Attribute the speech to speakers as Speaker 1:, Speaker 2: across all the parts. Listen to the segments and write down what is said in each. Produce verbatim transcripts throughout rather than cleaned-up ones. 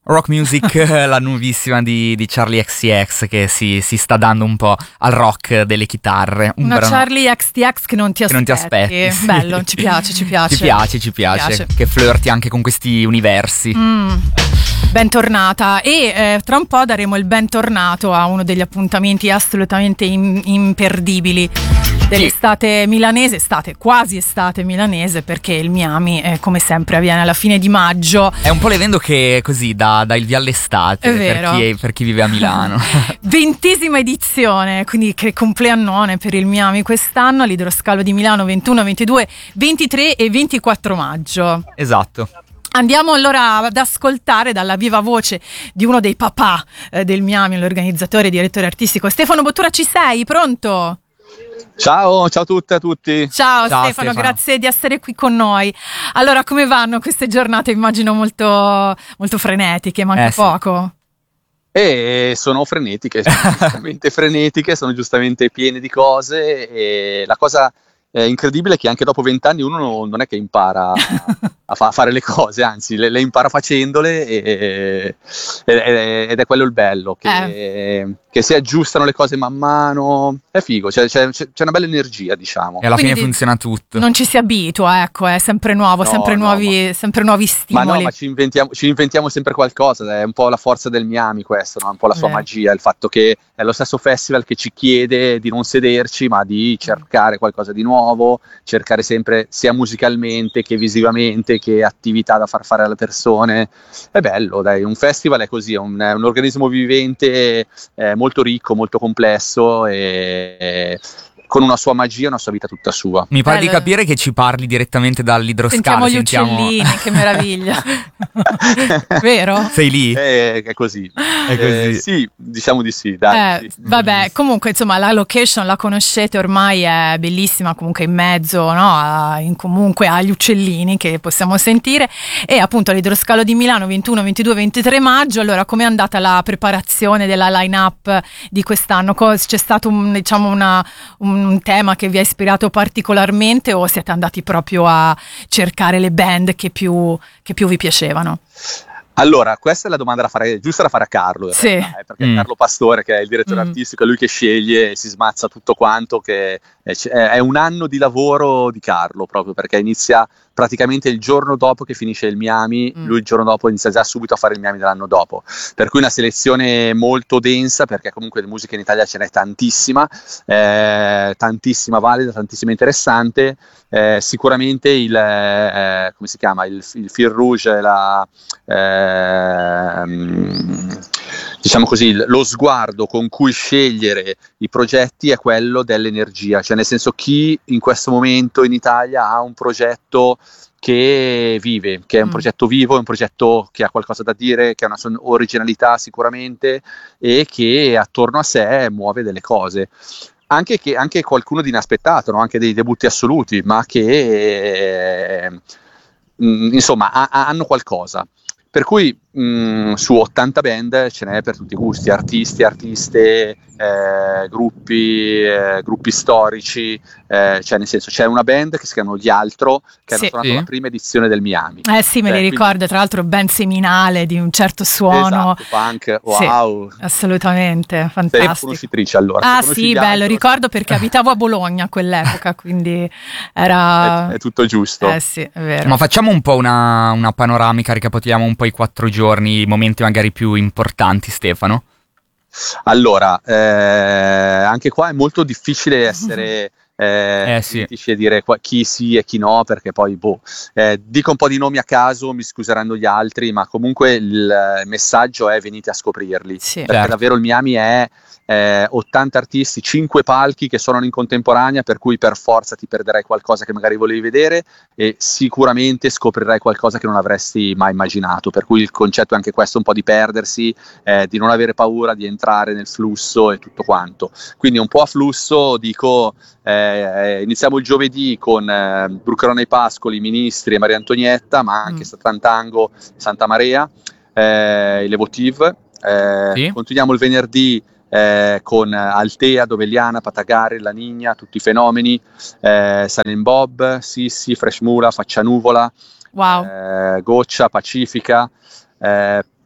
Speaker 1: Rock Music, la nuovissima di, di Charli X C X che si, si sta dando un po' al rock delle chitarre. Un
Speaker 2: Una
Speaker 1: brano
Speaker 2: Charli X T X che non ti
Speaker 1: che
Speaker 2: aspetti.
Speaker 1: non ti aspetti, sì.
Speaker 2: Bello, ci piace, ci piace.
Speaker 1: Ci piace, ci piace,
Speaker 2: Ci piace.
Speaker 1: che flirti anche con questi universi.
Speaker 2: Mm. Bentornata e eh, tra un po' daremo il bentornato a uno degli appuntamenti assolutamente in- imperdibili dell'estate milanese, estate, quasi estate milanese, perché il Miami eh, come sempre avviene alla fine di maggio.
Speaker 1: È un po' l'evento che così dà, dà il via all'estate
Speaker 2: È vero.
Speaker 1: per chi, per chi vive a Milano.
Speaker 2: Ventesima edizione, quindi che compleannone per il Miami quest'anno, all'Idroscalo di Milano ventuno, ventidue, ventitré e ventiquattro maggio.
Speaker 1: Esatto.
Speaker 2: Andiamo allora ad ascoltare dalla viva voce di uno dei papà eh, del Miami, l'organizzatore e direttore artistico Stefano Bottura. Ci sei? Pronto?
Speaker 3: Ciao, ciao a tutte e a tutti.
Speaker 2: Ciao,
Speaker 1: Ciao,
Speaker 2: Stefano,
Speaker 1: Stefano,
Speaker 2: grazie di essere qui con noi. Allora, come vanno queste giornate? Immagino molto, molto frenetiche, manca
Speaker 1: Eh, sì.
Speaker 2: poco.
Speaker 3: E sono frenetiche, sono giustamente frenetiche, sono giustamente piene di cose e la cosa eh, incredibile è che anche dopo vent'anni uno non- non è che impara a, a fa- fare le cose, anzi le, le impara facendole e- e- ed è quello il bello, che, che si aggiustano le cose man mano, è figo, c'è, c'è- c'è una bella energia, diciamo.
Speaker 1: E alla
Speaker 2: Quindi
Speaker 1: fine funziona tutto.
Speaker 2: Non ci si abitua, ecco, è sempre nuovo,
Speaker 3: No,
Speaker 2: sempre,
Speaker 3: no,
Speaker 2: nuovi, sempre nuovi
Speaker 3: Ma
Speaker 2: stimoli.
Speaker 3: no, ma ci inventiamo, ci inventiamo sempre qualcosa, è un po' la forza del Miami questo, no? Un po' la sua
Speaker 2: Vero.
Speaker 3: magia, il fatto che è lo stesso festival che ci chiede di non sederci, ma di cercare qualcosa di nuovo, cercare sempre sia musicalmente che visivamente che attività da far fare alle persone. È bello, dai, un festival è così, è un, è un organismo vivente, eh, molto ricco, molto complesso e con una sua magia, una sua vita tutta sua.
Speaker 1: Mi pare di
Speaker 2: Bello.
Speaker 1: capire che ci parli direttamente dall'idroscalo.
Speaker 2: Sentiamo gli uccellini, che meraviglia. Vero?
Speaker 1: Sei lì?
Speaker 3: È, è così.
Speaker 1: È così.
Speaker 3: Eh, sì, diciamo di sì, dai.
Speaker 2: Eh,
Speaker 3: sì.
Speaker 2: vabbè, comunque insomma la location la conoscete ormai, è bellissima, comunque in mezzo, no, a- in- comunque agli uccellini che possiamo sentire, e appunto all'Idroscalo di Milano ventuno, ventidue, ventitré maggio. Allora, com'è andata la preparazione della line-up di quest'anno? Cos- C'è stato un, diciamo una, un tema che vi ha ispirato particolarmente o siete andati proprio a cercare le band che più, che più vi piacevano?
Speaker 3: Allora, questa è la domanda da fare, giusta da fare a Carlo, in
Speaker 2: Sì.
Speaker 3: realtà, eh, perché
Speaker 1: Mm.
Speaker 3: Carlo Pastore, che è il direttore
Speaker 2: Mm.
Speaker 3: artistico, è lui che sceglie e si smazza tutto quanto, che è, è un anno di lavoro di Carlo, proprio perché inizia praticamente il giorno dopo che finisce il Miami,
Speaker 2: Mm.
Speaker 3: lui il giorno dopo inizia già subito a fare il Miami dell'anno dopo, per cui una selezione molto densa, perché comunque di musica in Italia ce n'è tantissima, eh, tantissima valida, tantissima interessante. Eh, sicuramente il, eh, come si chiama, il, il fil rouge, la, ehm, diciamo così, l- lo sguardo con cui scegliere i progetti è quello dell'energia, cioè nel senso chi in questo momento in Italia ha un progetto che vive, che è un
Speaker 2: Mm.
Speaker 3: progetto vivo, è un progetto che ha qualcosa da dire, che ha una sua originalità sicuramente e che attorno a sé muove delle cose. Anche, che, anche qualcuno di inaspettato, no? Anche dei debutti assoluti, ma che eh, mh, insomma ha- ha- hanno qualcosa. Per cui mh, su ottanta band ce n'è per tutti i gusti, artisti, artiste, eh, gruppi, eh, gruppi storici, eh, cioè nel senso c'è una band che si chiamano Gli Altro, che hanno
Speaker 2: Sì.
Speaker 3: suonato
Speaker 1: Sì.
Speaker 3: la prima edizione del Miami.
Speaker 2: Eh sì, me
Speaker 3: Cioè,
Speaker 2: li
Speaker 3: quindi-
Speaker 2: ricordo, tra l'altro ben seminale, di un certo suono.
Speaker 3: Esatto, punk,
Speaker 2: Sì.
Speaker 3: wow.
Speaker 2: Assolutamente,
Speaker 3: Sei
Speaker 2: fantastico.
Speaker 3: conoscitrice allora.
Speaker 2: Ah
Speaker 3: Se conosci
Speaker 2: sì,
Speaker 3: Gli
Speaker 2: bello,
Speaker 3: Altro,
Speaker 2: ricordo perché abitavo a Bologna a quell'epoca, quindi era...
Speaker 3: è, è tutto giusto.
Speaker 2: Eh sì, è vero.
Speaker 1: Ma facciamo un po' una, una panoramica, ricapitoliamo un po' i quattro giorni, i momenti magari più importanti, Stefano.
Speaker 3: Allora, eh, anche qua è molto difficile essere eh,
Speaker 1: Eh, sì.
Speaker 3: critici e dire qua- chi sì e chi no, perché poi, boh, eh, dico un po' di nomi a caso, mi scuseranno gli altri, ma comunque il messaggio è venite a scoprirli,
Speaker 2: Sì.
Speaker 3: perché
Speaker 1: Certo.
Speaker 3: davvero il Miami è eh, ottanta artisti, cinque palchi che suonano in contemporanea, per cui per forza ti perderai qualcosa che magari volevi vedere e sicuramente scoprirai qualcosa che non avresti mai immaginato, per cui il concetto è anche questo, un po' di perdersi, eh, di non avere paura, di entrare nel flusso e tutto quanto. Quindi un po' a flusso dico, eh, iniziamo il giovedì con eh, Brucherone ai Pascoli, Ministri e Maria Antonietta, ma anche
Speaker 2: Mm.
Speaker 3: Satrantango, Santa Maria, eh, il Levotiv. Eh,
Speaker 1: Sì.
Speaker 3: Continuiamo il venerdì eh, con Altea, Dovegliana, Patagari, La Nigna, tutti i fenomeni, eh, Silent Bob, Sissi, Fresh Mula, Faccia Nuvola,
Speaker 2: Wow.
Speaker 3: eh, Goccia, Pacifica. Eh,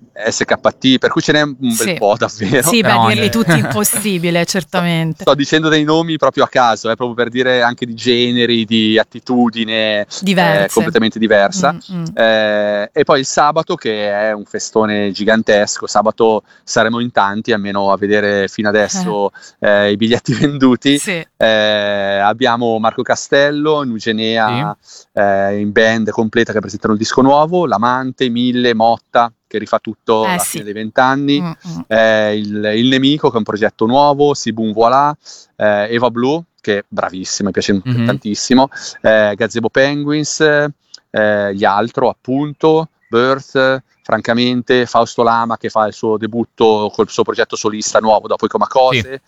Speaker 3: S K T, per cui ce n'è un bel
Speaker 2: Sì.
Speaker 3: po' davvero.
Speaker 2: Sì, beh,
Speaker 1: No,
Speaker 2: dirli
Speaker 1: eh.
Speaker 2: tutti impossibile, certamente.
Speaker 3: Sto dicendo dei nomi proprio a caso, eh, proprio per dire anche di generi, di attitudine
Speaker 2: Diverse.
Speaker 3: eh, completamente diversa.
Speaker 2: Mm, mm.
Speaker 3: Eh, e poi il sabato, che è un festone gigantesco. Sabato saremo in tanti, almeno a vedere fino adesso eh, i biglietti venduti.
Speaker 2: Sì.
Speaker 3: Eh, abbiamo Marco Castello, Nugenea eh, in band completa che presentano il disco nuovo, L'Amante, Mille, Motta che rifà tutto
Speaker 2: Eh,
Speaker 3: alla
Speaker 2: sì.
Speaker 3: fine dei vent'anni,
Speaker 2: Mm, mm.
Speaker 3: eh, il, il Nemico che è un progetto nuovo, Sibun Voilà, eh, Eva Blue che è bravissima, mi piace
Speaker 1: Mhm.
Speaker 3: tantissimo, eh, Gazebo Penguins, eh, gli Altro appunto, Birth, francamente Fausto Lama che fa il suo debutto col suo progetto solista nuovo dopo i Comacose.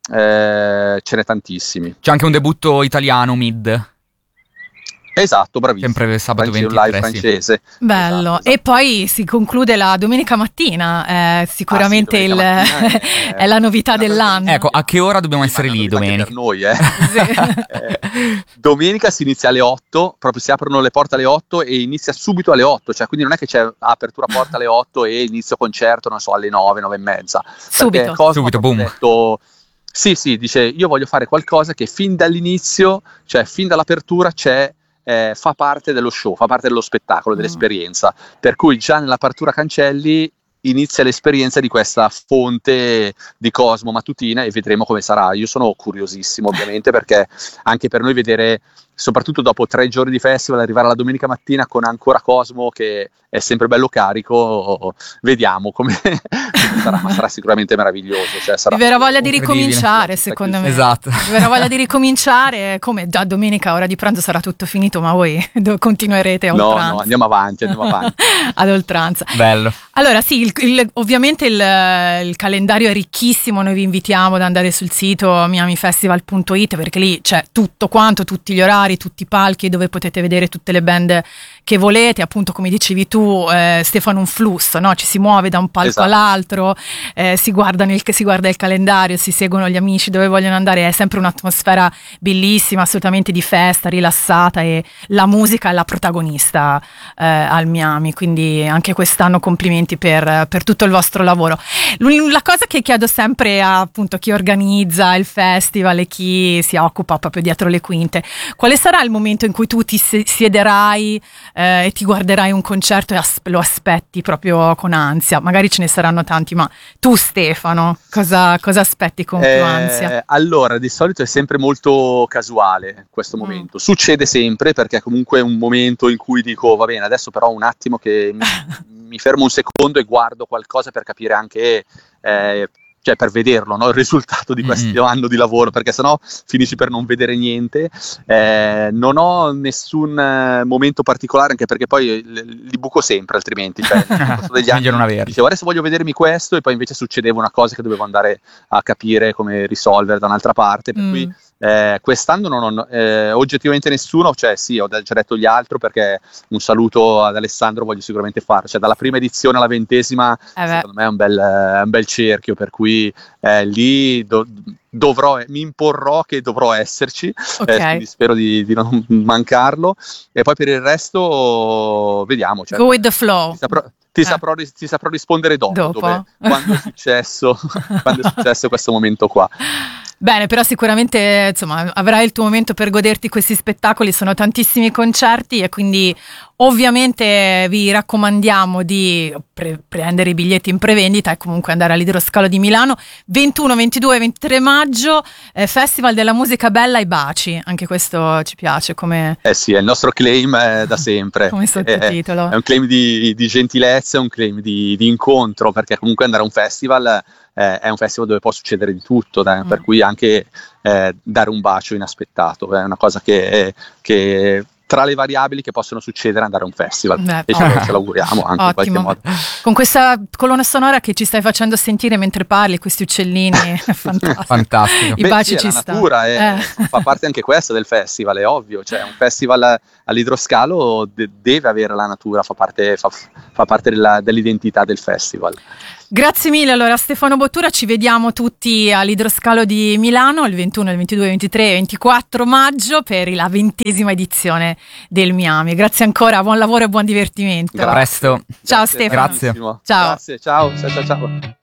Speaker 3: Eh, ce n'è tantissimi.
Speaker 1: C'è anche un debutto italiano, Mid,
Speaker 3: Esatto, bravissimo.
Speaker 1: sempre sabato
Speaker 3: France- un live
Speaker 1: ventitré, sì.
Speaker 3: francese.
Speaker 2: Bello.
Speaker 3: Esatto, esatto.
Speaker 2: E poi si conclude la domenica mattina, eh, sicuramente
Speaker 3: Ah, sì,
Speaker 2: il-
Speaker 3: domenica mattina è-
Speaker 2: è la novità
Speaker 3: è una
Speaker 2: dell'anno.
Speaker 1: Ecco, a che ora dobbiamo
Speaker 3: Sì,
Speaker 1: essere
Speaker 3: ma è
Speaker 1: lì
Speaker 3: una novità
Speaker 1: domenica?
Speaker 3: anche per noi, eh. Eh, domenica si inizia alle otto, proprio si aprono le porte alle otto e inizia subito alle otto, cioè quindi non è che c'è apertura porta alle otto e inizio concerto, non so, alle nove, nove e mezza.
Speaker 2: Subito.
Speaker 3: Perché Cosmo
Speaker 1: Subito,
Speaker 3: ha proprio
Speaker 1: boom.
Speaker 3: detto, sì, sì, dice io voglio fare qualcosa che fin dall'inizio, cioè fin dall'apertura c'è, eh, fa parte dello show, fa parte dello spettacolo,
Speaker 2: Mm.
Speaker 3: dell'esperienza. Per cui già nell'apertura cancelli inizia l'esperienza di questa fonte di Cosmo mattutina e vedremo come sarà. Io sono curiosissimo ovviamente perché anche per noi vedere, soprattutto dopo tre giorni di festival, arrivare la domenica mattina con ancora Cosmo che è sempre bello carico, vediamo come, come sarà, ma sarà sicuramente meraviglioso. Cioè, sarà
Speaker 2: Mi verrà voglia di
Speaker 1: incredibile.
Speaker 2: ricominciare, secondo me.
Speaker 1: Esatto.
Speaker 2: Mi verrà voglia di ricominciare, come già domenica, ora di pranzo sarà tutto finito, ma voi do- continuerete a
Speaker 3: No,
Speaker 2: oltranza.
Speaker 3: no, andiamo avanti, andiamo avanti.
Speaker 2: Ad oltranza.
Speaker 1: Bello.
Speaker 2: Allora sì, il- il- ovviamente il, il calendario è ricchissimo, noi vi invitiamo ad andare sul sito miami festival punto it perché lì c'è tutto quanto, tutti gli orari, tutti i palchi dove potete vedere tutte le band che volete, appunto come dicevi tu eh, Stefano, un flusso, no? Ci si muove da un palco
Speaker 3: Esatto.
Speaker 2: all'altro, eh, si, guarda nel, si guarda il calendario, si seguono gli amici dove vogliono andare, è sempre un'atmosfera bellissima, assolutamente di festa, rilassata e la musica è la protagonista eh, al Miami, quindi anche quest'anno complimenti per, per tutto il vostro lavoro. L- La cosa che chiedo sempre a appunto chi organizza il festival e chi si occupa proprio dietro le quinte, quale sarà il momento in cui tu ti se- siederai eh, e ti guarderai un concerto e as- lo aspetti proprio con ansia? Magari ce ne saranno tanti, ma tu Stefano, cosa, cosa aspetti con più
Speaker 3: Eh,
Speaker 2: ansia?
Speaker 3: allora, di solito è sempre molto casuale questo
Speaker 2: Mm.
Speaker 3: momento. Succede sempre perché comunque è un momento in cui dico, va bene, adesso però un attimo che mi, mi fermo un secondo e guardo qualcosa per capire anche, eh, cioè per vederlo, no? Il risultato di questo
Speaker 1: Mm-hmm.
Speaker 3: anno di lavoro, perché sennò finisci per non vedere niente. Eh, non ho nessun eh, momento particolare, anche perché poi li, li buco sempre, altrimenti. Cioè, nel corso degli
Speaker 1: Meglio non
Speaker 3: anni
Speaker 1: averli.
Speaker 3: dicevo, adesso voglio vedermi questo, e poi invece succedeva una cosa che dovevo andare a capire come risolvere da un'altra parte, per
Speaker 2: Mm.
Speaker 3: cui eh, quest'anno non ho eh, oggettivamente nessuno, cioè sì, ho già detto gli altri, perché un saluto ad Alessandro voglio sicuramente farlo, cioè dalla prima edizione alla ventesima
Speaker 2: Eh beh.
Speaker 3: secondo me è un bel, è un bel cerchio, per cui eh, lì do- dovrò, mi imporrò che dovrò esserci,
Speaker 2: Ok.
Speaker 3: eh, quindi spero di, di non mancarlo, e poi per il resto vediamo, cioè,
Speaker 2: Go with the flow.
Speaker 3: ti saprò, ti
Speaker 2: Eh.
Speaker 3: saprò ris- ti saprò rispondere dopo,
Speaker 2: Dopo.
Speaker 3: dove- quando è successo quando è successo questo momento qua.
Speaker 2: Bene, però sicuramente insomma avrai il tuo momento per goderti questi spettacoli, sono tantissimi concerti e quindi ovviamente vi raccomandiamo di pre- prendere i biglietti in prevendita e comunque andare all'Idroscalo di Milano ventuno, ventidue e ventitré maggio, eh, Festival della musica bella e baci, anche questo ci piace come,
Speaker 3: Eh sì, è il nostro claim eh, da sempre.
Speaker 2: come sottotitolo.
Speaker 3: È, è un claim di, di gentilezza, è un claim di, di incontro, perché comunque andare a un festival eh, è un festival dove può succedere di tutto, dai,
Speaker 2: Mm.
Speaker 3: per cui anche eh, dare un bacio inaspettato è una cosa che, che tra le variabili che possono succedere andare a un festival.
Speaker 2: Beh,
Speaker 3: e ce,
Speaker 2: ottimo.
Speaker 3: ce l'auguriamo anche in qualche
Speaker 2: Ottimo.
Speaker 3: modo.
Speaker 2: Con questa colonna sonora che ci stai facendo sentire mentre parli, questi uccellini, è fantastico.
Speaker 1: Fantastico.
Speaker 2: I
Speaker 3: Beh,
Speaker 2: baci
Speaker 3: sì,
Speaker 2: ci
Speaker 3: è la
Speaker 2: stanno.
Speaker 3: natura, è-
Speaker 2: Eh.
Speaker 3: fa parte anche questa del festival, è ovvio, cioè un festival all'idroscalo de- deve avere la natura, fa parte, fa, fa parte della- dell'identità del festival.
Speaker 2: Grazie mille allora Stefano Bottura, ci vediamo tutti all'Idroscalo di Milano il ventuno, il ventidue, il ventitré e il ventiquattro maggio per la ventesima edizione del Miami. Grazie ancora, buon lavoro e buon divertimento.
Speaker 1: A presto.
Speaker 2: Ciao
Speaker 3: Grazie,
Speaker 2: Stefano.
Speaker 1: Grazie.
Speaker 2: Ciao.
Speaker 3: Grazie, ciao, ciao, ciao, ciao.